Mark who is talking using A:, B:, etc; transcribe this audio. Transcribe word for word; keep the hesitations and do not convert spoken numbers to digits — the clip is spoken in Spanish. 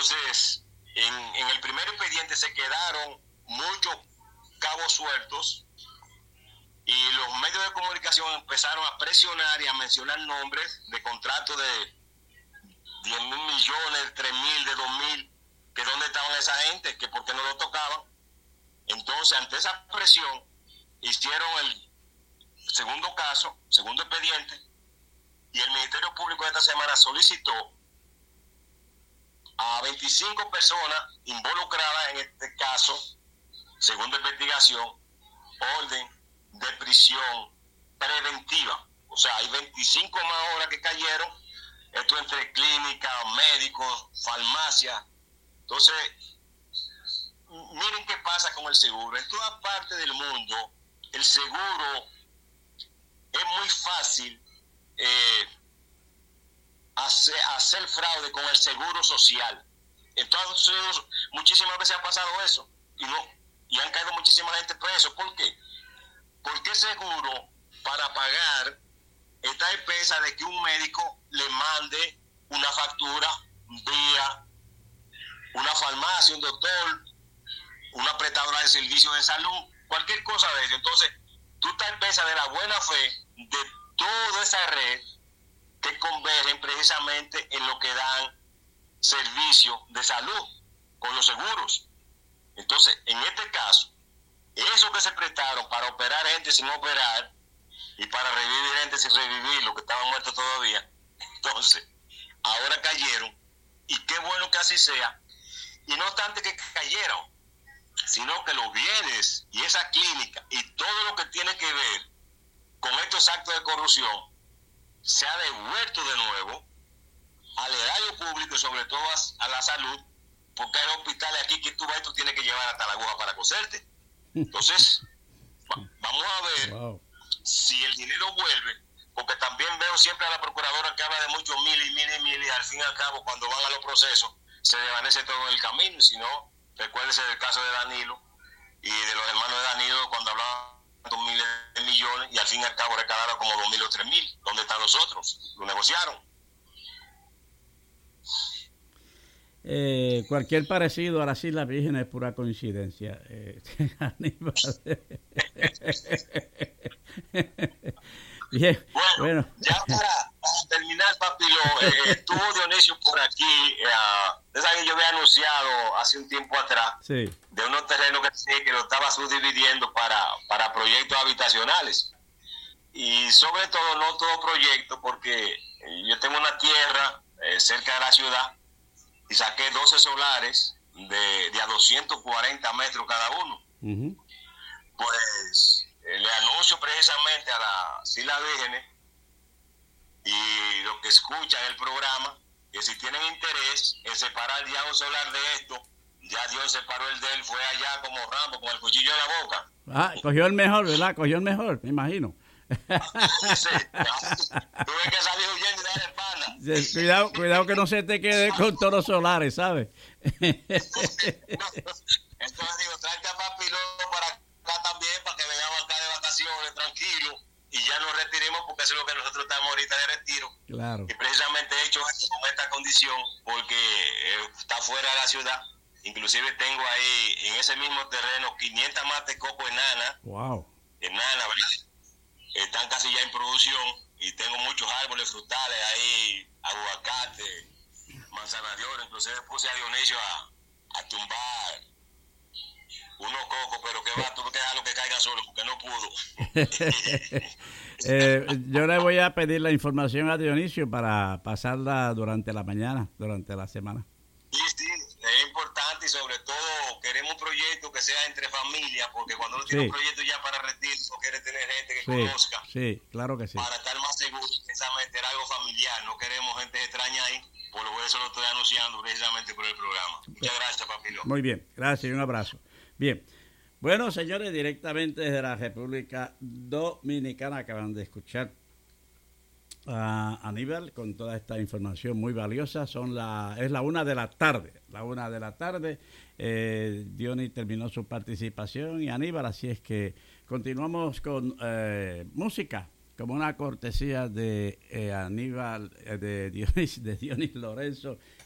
A: Entonces, en, en el primer expediente se quedaron muchos cabos sueltos y los medios de comunicación empezaron a presionar y a mencionar nombres de contratos de diez mil millones, de tres mil, de dos mil, que dónde estaban esa gente, que por qué no lo tocaban. Entonces, ante esa presión, hicieron el segundo caso, segundo expediente, y el Ministerio Público esta semana solicitó a veinticinco personas involucradas en este caso, segunda investigación, orden de prisión preventiva. O sea, hay veinticinco más horas que cayeron, esto entre clínicas, médicos, farmacias. Entonces, miren qué pasa con el seguro. En toda parte del mundo, el seguro es muy fácil eh, hacer, hacer fraude con el seguro social. En Estados Unidos muchísimas veces ha pasado eso y no y han caído muchísima gente preso. ¿Por qué? Porque el seguro, para pagar, está a expensas de que un médico le mande una factura vía una farmacia, un doctor, una prestadora de servicios de salud, cualquier cosa de eso. Entonces, tú estás a expensas de la buena fe de toda esa red que convergen precisamente en lo que dan servicios de salud con los seguros. Entonces, en este caso, esos que se prestaron para operar gente sin operar y para revivir gente sin revivir, los que estaban muertos todavía, entonces, ahora cayeron, y qué bueno que así sea, y no obstante que cayeron, sino que los bienes y esa clínica y todo lo que tiene que ver con estos actos de corrupción se ha devuelto de nuevo al erario público y sobre todo a, a la salud, porque hay hospitales aquí que tú vas y tú tienes que llevar hasta la aguja para coserte. Entonces, va, vamos a ver wow. si el dinero vuelve, porque también veo siempre a la procuradora que habla de muchos mil y mil y mil y al fin y al cabo cuando van a los procesos se desvanece todo en el camino. Y si no, recuérdese del caso de Danilo y de los hermanos de Danilo cuando hablaban de miles de millones y al fin y al cabo recalaron como dos mil o tres mil. ¿Dónde están los otros? Lo negociaron.
B: Eh, cualquier parecido a las Islas Vírgenes es pura coincidencia. Eh, Aníbal. Bien,
A: bueno,
B: bueno.
A: Ya para, para terminar, Papilo, eh, estuvo Dionisio por aquí. Eh, ¿sabes? Yo había anunciado hace un tiempo atrás
B: sí.
A: de unos terrenos que sí, que lo estaba subdividiendo para, para proyectos habitacionales. Y sobre todo, no todo proyecto, porque yo tengo una tierra eh, cerca de la ciudad y saqué doce solares de, de a doscientos cuarenta metros cada uno. Uh-huh. Pues eh, le anuncio precisamente a las Islas Vírgenes y los que escuchan el programa que si tienen interés en separar ya un solar de esto, ya Dios separó el de él, fue allá como Rambo con el cuchillo en la boca.
B: Ah, cogió el mejor, ¿verdad? Cogió el mejor, me imagino.
A: Sí, tuve que salir huyendo y dar espalda.
B: Sí, cuidado, cuidado que no se te quede con todos los solares, ¿sabes?
A: Entonces digo, tráete a Papilo para acá también, para que vengamos acá de vacaciones, tranquilo, y ya nos retiremos porque eso es lo que nosotros estamos ahorita de retiro.
B: Claro.
A: Y precisamente he hecho esto con esta condición porque eh, está fuera de la ciudad. Inclusive tengo ahí, en ese mismo terreno, quinientas matas de coco enana.
B: Wow.
A: Enana, ¿verdad? Están casi ya en producción y tengo muchos árboles frutales ahí, aguacate, manzana de oro. Inclusive puse a Dionisio a, a tumbar unos cocos, pero que va, tuve que dejarlo que caigan solo porque no pudo.
B: eh, yo le voy a pedir la información a Dionisio para pasarla durante la mañana, durante la semana.
A: Sí, sí, es importante y sobre todo queremos un proyecto que sea entre familias, porque cuando uno tiene
B: sí.
A: un proyecto ya para retiro, quiere tener gente que
B: sí,
A: conozca.
B: Sí, claro que sí.
A: Para estar más seguro, precisamente era algo familiar, no queremos gente extraña ahí, por eso lo estoy anunciando precisamente por el programa. Muchas gracias, Papilo.
B: Muy bien, gracias y un abrazo. Bien, bueno, señores, directamente desde la República Dominicana acaban de escuchar a Aníbal con toda esta información muy valiosa. Son la es la una de la tarde, la una de la tarde. Eh, Diony terminó su participación y Aníbal, así es que continuamos con eh, música como una cortesía de eh, Aníbal, eh, de Dionis, de Dionis Lorenzo